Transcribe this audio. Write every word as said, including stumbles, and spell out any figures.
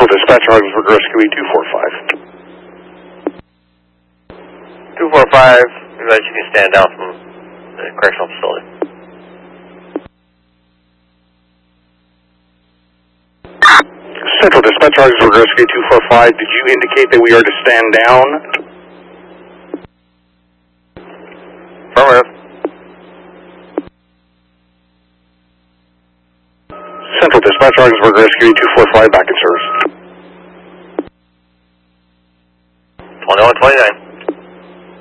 Central Dispatch, Augsburg Rescue two four five. two four five, advise you can stand down from the correctional facility. Central Dispatch, Augsburg Rescue two four five, did you indicate that we are to stand down? Affirmative. Central Dispatch, Augsburg Rescue two four five, back in service.